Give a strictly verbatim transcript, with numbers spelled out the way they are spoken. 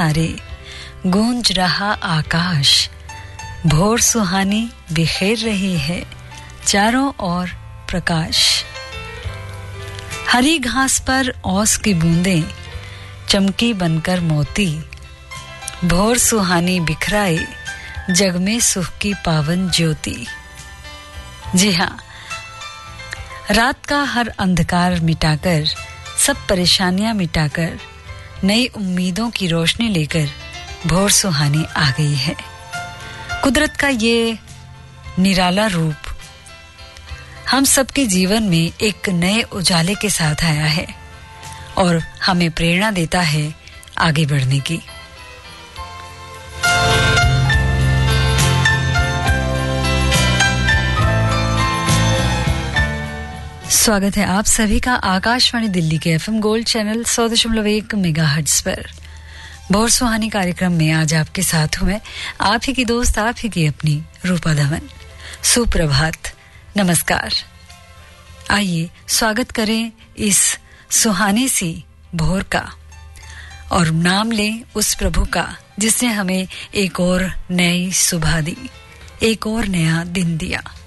सारे, गूंज रहा आकाश, भोर सुहानी बिखेर रही है चारों ओर प्रकाश। हरी घास पर ओस की बूंदें चमकी बनकर मोती, भोर सुहानी बिखराए जग में सुख की पावन ज्योति। जी हाँ, रात का हर अंधकार मिटाकर, सब परेशानियां मिटाकर, नई उम्मीदों की रोशनी लेकर भोर सुहानी आ गई है। कुदरत का ये निराला रूप हम सबके जीवन में एक नए उजाले के साथ आया है और हमें प्रेरणा देता है आगे बढ़ने की। स्वागत है आप सभी का आकाशवाणी दिल्ली के एफएम गोल्ड चैनल सौ दशमलव एक मेगाहर्ट्ज पर भोर सुहानी कार्यक्रम में। आज आपके साथ हूं मैं, आप ही की दोस्त, आप ही की अपनी रूपा धवन। सुप्रभात, नमस्कार। आइए स्वागत करें इस सुहानी सी भोर का और नाम लें उस प्रभु का जिसने हमें एक और नई सुबह दी, एक और नया दिन दिया।